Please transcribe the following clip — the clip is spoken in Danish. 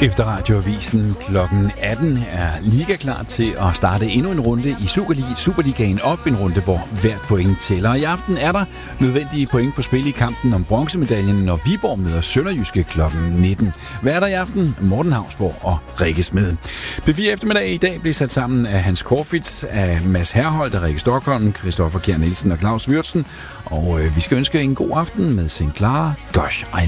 Efter Radioavisen klokken 18 er Liga klar til at starte endnu en runde i Superligaen op. En runde, hvor hvert point tæller. Og i aften er der nødvendige point på spil i kampen om bronzemedaljen, når Viborg møder Sønderjyske klokken 19. Værter i aften, Morten Hausborg og Rikke Smed. P4 eftermiddag i dag bliver sat sammen af Hans Korfitz, af Mads Herholdt, af Rikke Stockholm, Christoffer Kjær Nielsen og Claus Würtzen. Og vi skal ønske en god aften med Sinclair Gosh I